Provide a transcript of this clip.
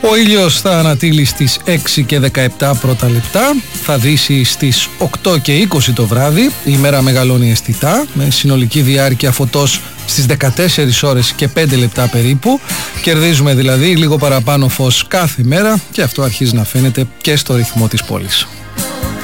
Ο ήλιος θα ανατείλει στις 6 και 17 πρώτα λεπτά, θα δύσει στις 8 και 20 το βράδυ, η ημέρα μεγαλώνει αισθητά, με συνολική διάρκεια φωτός στις 14 ώρες και 5 λεπτά περίπου. Κερδίζουμε δηλαδή λίγο παραπάνω φως κάθε μέρα και αυτό αρχίζει να φαίνεται και στο ρυθμό της πόλης.